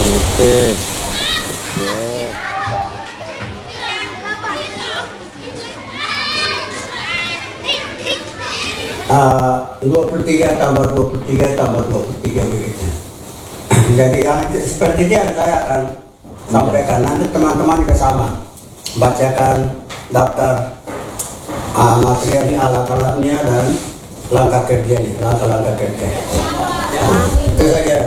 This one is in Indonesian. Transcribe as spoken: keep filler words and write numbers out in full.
Oke. Uh, dua puluh tiga tambah dua puluh tiga tambah dua puluh tiga begitu. Jadi yang seperti ini saya akan sampaikan, nanti teman-teman juga sama bacakan daftar uh, materialnya, alat-alatnya dan langkah kerjanya, langkah-langkah kerja. Nah, itu saja